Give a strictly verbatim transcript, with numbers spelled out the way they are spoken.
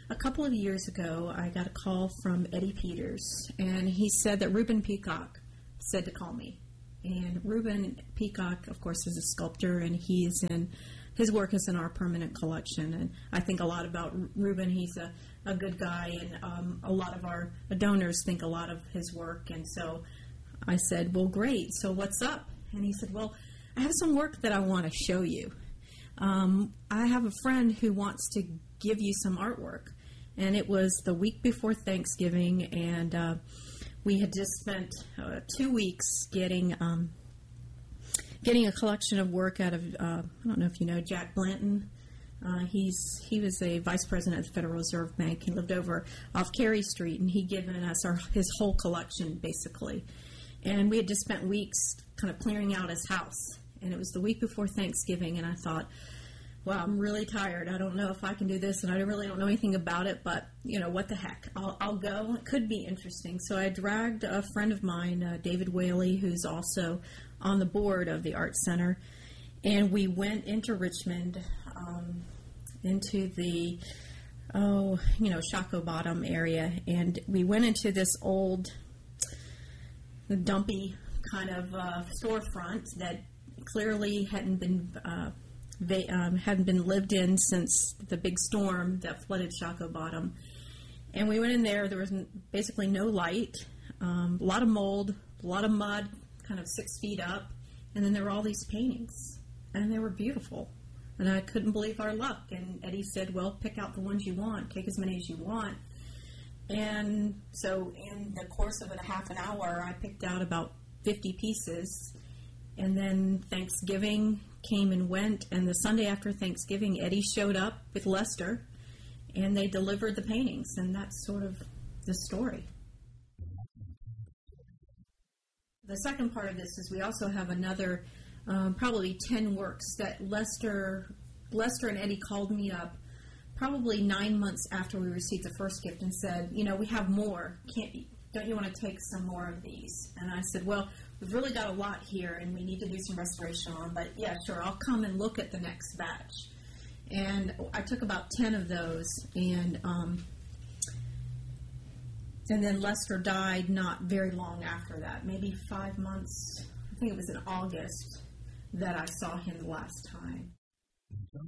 a couple of years ago, I got a call from Eddie Peters, and he said that Reuben Peacock said to call me. And Reuben Peacock, of course, is a sculptor, and he's in his work is in our permanent collection. And I think a lot about Reuben. He's a, a good guy, and um, a lot of our donors think a lot of his work. And so I said, well, great. So what's up? And he said, well, I have some work that I want to show you. Um, I have a friend who wants to give you some artwork. And it was the week before Thanksgiving, and uh, we had just spent uh, two weeks getting um, getting a collection of work out of, uh, I don't know if you know Jack Blanton. Uh, he's he was a vice president of the Federal Reserve Bank. He lived over off Cary Street, and he'd given us our, his whole collection, basically. And we had just spent weeks kind of clearing out his house. And it was the week before Thanksgiving, and I thought, wow, I'm really tired. I don't know if I can do this, and I really don't know anything about it, but, you know, what the heck. I'll, I'll go. It could be interesting. So I dragged a friend of mine, uh, David Whaley, who's also on the board of the Art Center, and we went into Richmond, um, into the, oh, you know, Shockoe Bottom area, and we went into this old, dumpy kind of uh, storefront that clearly hadn't been uh, they um, hadn't been lived in since the big storm that flooded Shockoe Bottom. And we went in there. There was basically no light, um, a lot of mold, a lot of mud, kind of six feet up, and then there were all these paintings, and they were beautiful. And I couldn't believe our luck. And Eddie said, well, pick out the ones you want, take as many as you want. And so in the course of a half an hour, I picked out about fifty pieces. And then Thanksgiving came and went, and the Sunday after Thanksgiving, Eddie showed up with Lester, and they delivered the paintings, and that's sort of the story. The second part of this is we also have another um, probably ten works that Lester, Lester and Eddie called me up probably nine months after we received the first gift and said, you know, we have more. Can't you, don't you want to take some more of these? And I said, well, we've really got a lot here, and we need to do some restoration on, but yeah, sure, I'll come and look at the next batch. And I took about ten of those, and um, and then Lester died not very long after that, maybe five months. I think it was in August that I saw him the last time.